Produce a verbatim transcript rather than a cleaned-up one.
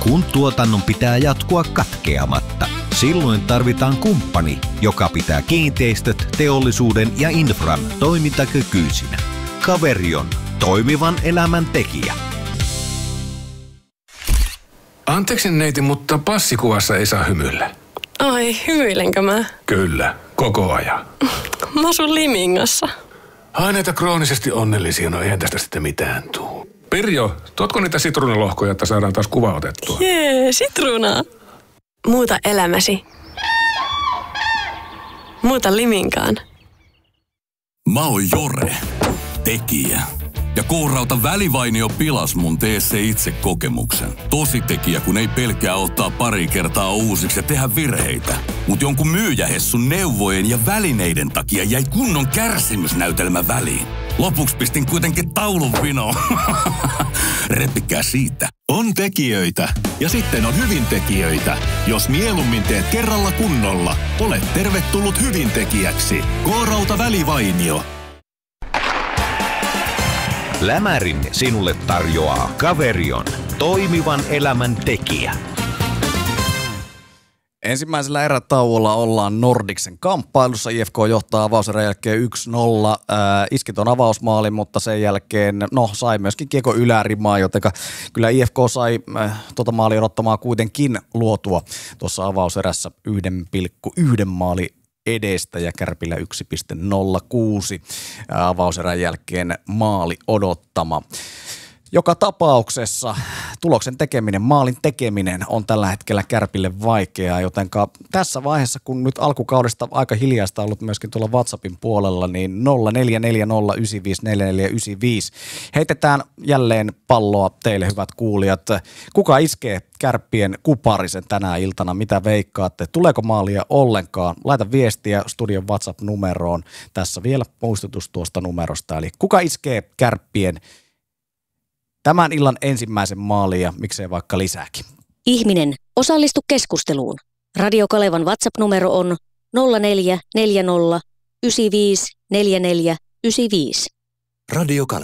kun tuotannon pitää jatkua katkeamatta. Silloin tarvitaan kumppani, joka pitää kiinteistöt, teollisuuden ja infran toimintakykyisinä. Caverion, toimivan elämän tekijä. Anteeksi neiti, mutta passikuvassa ei saa hymyillä. Ai, hymyilenkö mä? Kyllä, koko ajan. Mä asun Limingassa. Ai näitä kroonisesti onnellisia, no eihän tästä sitten mitään tuu. Pirjo, tuotko niitä sitruunalohkoja, että saadaan taas kuva otettua? Jee, sitruunaa. Muuta elämäsi. Muuta Liminkaan. Mä oon Jore, tekijä. Ja K-Rauta välivainio pilas mun tee se itse kokemuksen. Tositekijä, kun ei pelkää ottaa pari kertaa uusiksi ja tehdä virheitä. Mut jonkun myyjähessun neuvojen ja välineiden takia jäi kunnon kärsimysnäytelmä väliin. Lopuksi pistin kuitenkin taulun vinoon. Repikää siitä. On tekijöitä ja sitten on hyvintekijöitä. Jos mieluummin teet kerralla kunnolla, olet tervetullut hyvintekijäksi. K-Rauta välivainio. Lämärin sinulle tarjoaa Caverion, toimivan elämän tekijä. Ensimmäisellä erätauolla ollaan Nordicsen kamppailussa. I F K johtaa avauserän jälkeen yksi nolla. Äh, iski ton avausmaalin, mutta sen jälkeen no, sai myöskin kiekko ylärimaa, joten kyllä I F K sai äh, tota maalia odottamaan kuitenkin luotua tuossa avauserässä yksi pilkku yksi maali edestä ja Kärpillä yksi pilkku nolla kuusi avauserän jälkeen maali odottama. Joka tapauksessa tuloksen tekeminen, maalin tekeminen on tällä hetkellä Kärpille vaikeaa, jotenka tässä vaiheessa, kun nyt alkukaudesta aika hiljaista ollut myöskin tuolla WhatsAppin puolella, niin nolla neljä neljä nolla yhdeksän viisi neljä neljä yhdeksän viisi. Heitetään jälleen palloa teille, hyvät kuulijat. Kuka iskee Kärppien kuparisen tänä iltana? Mitä veikkaatte? Tuleeko maalia ollenkaan? Laita viestiä studion WhatsApp-numeroon. Tässä vielä muistutus tuosta numerosta. Eli kuka iskee Kärppien tämän illan ensimmäisen maalin ja miksei vaikka lisääkin? Ihminen, osallistu keskusteluun. Radio Kalevan WhatsApp-numero on nolla neljä neljä nolla yhdeksän viisi neljä neljä yhdeksän viisi. Radio Kaleva.